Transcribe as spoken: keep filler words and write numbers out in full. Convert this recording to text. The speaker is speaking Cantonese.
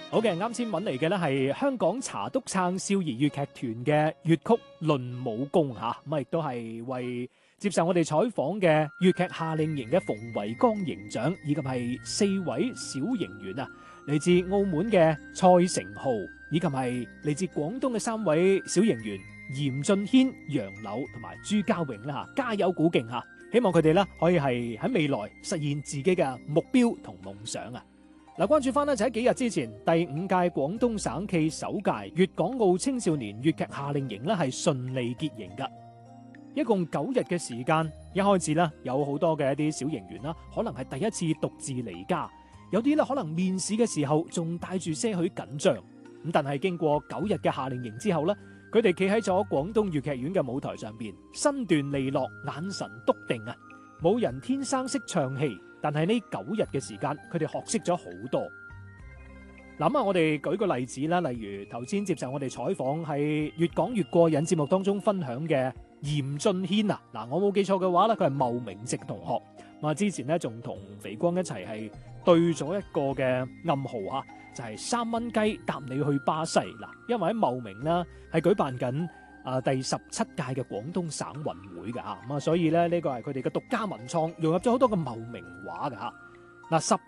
好嘅，啱先揾嚟嘅咧係香港茶督撐少兒粵劇團嘅粵曲《論武功》嚇，咁啊亦都係為接受我哋採訪嘅粵劇夏令營嘅馮維剛營長，以及係四位小營員啊，嚟自澳門嘅蔡成浩，以及係嚟自廣東嘅三位小營員嚴俊軒、楊柳同埋朱家榮啦嚇，加油鼓勁嚇！希望佢哋咧可以係喺未來實現自己嘅目標同夢想啊！嗱，關注翻呢，就喺幾日之前，第五屆廣東省暨首屆粵港澳青少年粵劇夏令營咧係順利結營噶，一共九日嘅時間。一開始咧有好多嘅一啲小營員啦，可能係第一次獨自離家，有啲咧可能面試嘅時候仲帶住些許緊張。咁但係經過九日嘅夏令營之後咧，佢哋企喺咗廣東粵劇院嘅舞台上邊，身段利落，眼神篤定啊！冇人天生識唱戲。但係呢九日嘅時間，佢哋學識咗好多。諗下我哋舉個例子啦，例如頭先接受我哋採訪係越講越過癮節目當中分享嘅嚴俊軒啊，嗱我冇記錯嘅話咧，佢係茂名籍同學。咁啊之前咧仲同肥光一齊係對咗一個嘅暗號吓，就係、是、三蚊雞搭你去巴西嗱，因為喺茂名啦係舉辦緊。啊！第十七屆嘅廣東省運會嘅嚇，咁啊，所以咧呢個係佢哋嘅獨家文創，融入咗好多嘅茂名話嘅嚇。嗱，十